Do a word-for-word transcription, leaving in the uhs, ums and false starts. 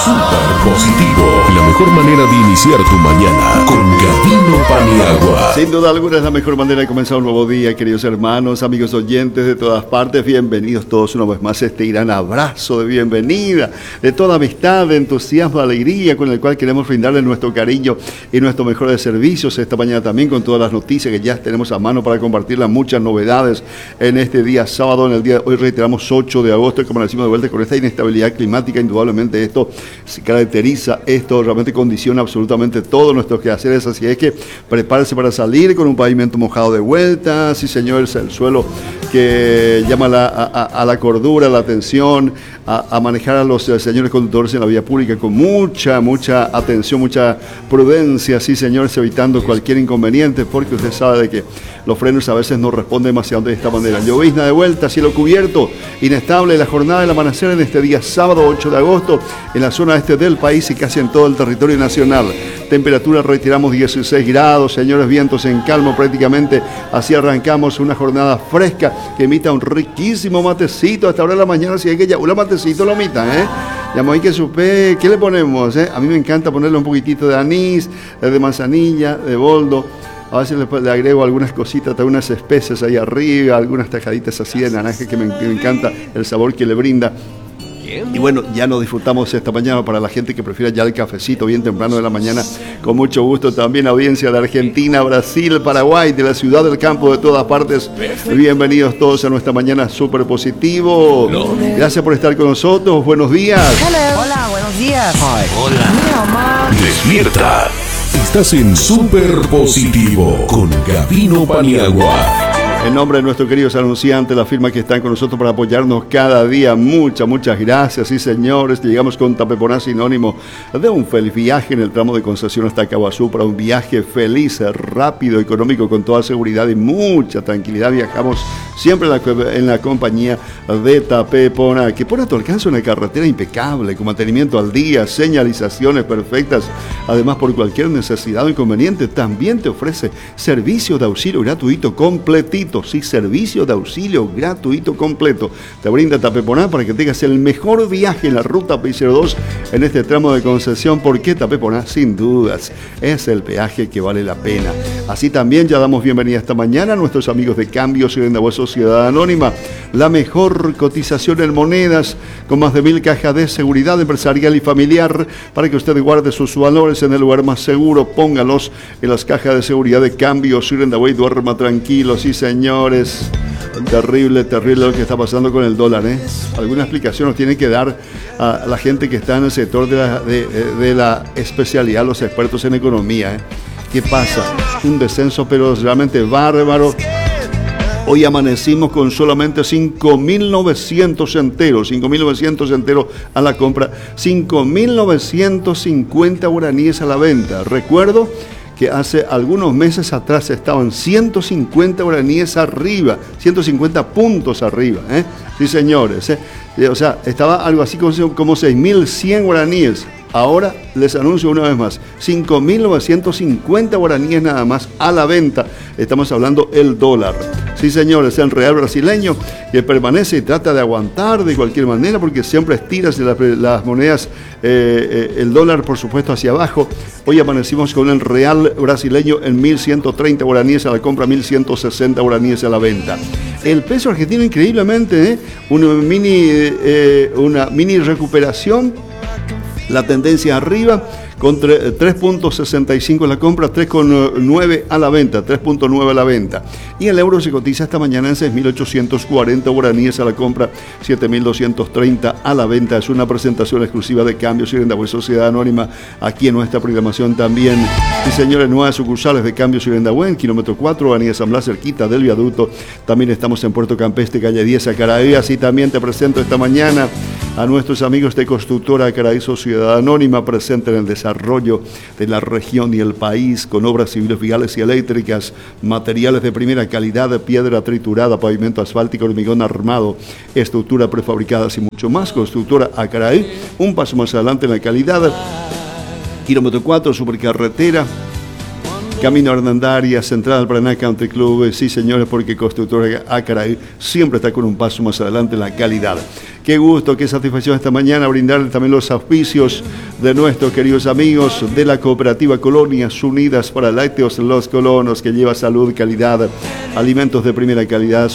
Súper positivo. La mejor manera de iniciar tu mañana con Gavino Paniagua. Sin duda alguna es la mejor manera de comenzar un nuevo día, queridos hermanos, amigos oyentes de todas partes. Bienvenidos todos una vez más a este gran abrazo de bienvenida, de toda amistad, de entusiasmo, de alegría con el cual queremos brindarle nuestro cariño y nuestro mejor de servicios esta mañana también con todas las noticias que ya tenemos a mano para compartirlas, muchas novedades en este día sábado. En el día de hoy reiteramos ocho de agosto y como decimos de vuelta con esta inestabilidad climática, indudablemente esto se caracteriza, esto realmente condiciona absolutamente todos nuestros quehaceres, así es que prepárese para salir con un pavimento mojado de vuelta, sí señores, el suelo que llama la, a, a la cordura, la atención, a, a manejar a los eh, señores conductores en la vía pública con mucha, mucha atención, mucha prudencia, sí señores, evitando cualquier inconveniente, porque usted sabe de que los frenos a veces no responden demasiado de esta manera. Llovizna de vuelta, cielo cubierto, inestable la jornada del amanecer en este día sábado ocho de agosto en la zona este del país y casi en todo el territorio nacional. Temperatura retiramos dieciséis grados, señores, vientos en calmo prácticamente. Así arrancamos una jornada fresca que emita un riquísimo matecito hasta ahora de la mañana. Si hay que ya un matecito lo emitan, ¿eh? Ya hay que supe, ¿qué le ponemos? Eh? A mí me encanta ponerle un poquitito de anís, de manzanilla, de boldo. A veces le, le agrego algunas cositas, algunas especies ahí arriba, algunas tajaditas así de naranja que me, me encanta el sabor que le brinda. Y bueno, ya nos disfrutamos esta mañana para la gente que prefiera ya el cafecito bien temprano de la mañana. Con mucho gusto también audiencia de Argentina, Brasil, Paraguay, de la ciudad del campo, de todas partes. Bienvenidos todos a nuestra mañana súper positivo. Gracias por estar con nosotros. Buenos días. Hello. Hola, buenos días. Hi. Hola. Despierta. Estás en Súper Positivo con Gavino Paniagua. En nombre de nuestros queridos anunciantes, la firma que están con nosotros para apoyarnos cada día, muchas, muchas gracias, sí señores. Llegamos con Tapeponá, sinónimo de un feliz viaje en el tramo de Concepción hasta Caguazú, para un viaje feliz, rápido, económico, con toda seguridad y mucha tranquilidad. Viajamos siempre en la, en la compañía de Tapeponá, que pone a tu alcance una carretera impecable, con mantenimiento al día, señalizaciones perfectas. Además, por cualquier necesidad o inconveniente, también te ofrece servicio de auxilio gratuito completito. Sí, servicio de auxilio gratuito completo. Te brinda Tapeponá para que tengas el mejor viaje en la ruta P cero dos en este tramo de Concepción, porque Tapeponá, sin dudas, es el peaje que vale la pena. Así también ya damos bienvenida esta mañana a nuestros amigos de Cambio Surenda Sociedad Anónima, la mejor cotización en monedas, con más de mil cajas de seguridad empresarial y familiar, para que usted guarde sus valores en el lugar más seguro. Póngalos en las cajas de seguridad de Cambio Surenda y duerma tranquilo, sí señor. Señores, terrible, terrible lo que está pasando con el dólar, ¿eh? Alguna explicación nos tiene que dar a la gente que está en el sector de la, de, de la especialidad, los expertos en economía, ¿eh? ¿Qué pasa? Un descenso pero realmente bárbaro. Hoy amanecimos con solamente cinco mil novecientos enteros, cinco mil novecientos enteros a la compra, cinco mil novecientos cincuenta guaraníes a la venta. Recuerdo que hace algunos meses atrás estaban ciento cincuenta guaraníes arriba, ciento cincuenta puntos arriba, ¿eh? Sí, señores, ¿eh? O sea, estaba algo así como, como seis mil cien guaraníes. Ahora les anuncio una vez más, cinco mil novecientos cincuenta guaraníes nada más a la venta. Estamos hablando el dólar. Sí, señores, el real brasileño que permanece y trata de aguantar de cualquier manera, porque siempre estiras las, las monedas, eh, eh, el dólar por supuesto hacia abajo. Hoy amanecimos con el real brasileño en mil ciento treinta guaraníes a la compra, mil ciento sesenta guaraníes a la venta. El peso argentino increíblemente, ¿eh? una, mini, eh, una mini recuperación, la tendencia arriba, con tres punto sesenta y cinco en la compra, tres punto nueve a la venta, tres punto nueve a la venta. Y el euro se cotiza esta mañana en seis mil ochocientos cuarenta guaraníes a la compra, siete mil doscientos treinta a la venta. Es una presentación exclusiva de Cambio Surenda Sociedad Anónima, aquí en nuestra programación también. Sí, señores, nuevas sucursales de Cambio Surenda en kilómetro cuatro, Avenida San Blas, cerquita del viaducto. También estamos en Puerto Campeste, calle diez, Acaraí. Así también te presento esta mañana a nuestros amigos de Constructora Acaraí Sociedad Anónima, presente en el desarrollo de la región y el país, con obras civiles, viales y eléctricas, materiales de primera calidad, piedra triturada, pavimento asfáltico, hormigón armado, estructura prefabricadas y mucho más. Constructora Acaraí, un paso más adelante en la calidad. Kilómetro cuatro, supercarretera, Camino Hernandaria, Central Paraná Country Club. Sí, señores, porque Constructora Acaraí siempre está con un paso más adelante en la calidad. Qué gusto, qué satisfacción esta mañana brindarle también los auspicios de nuestros queridos amigos de la cooperativa Colonias Unidas para Lácteos Los Colonos, que lleva salud, calidad, alimentos de primera calidad.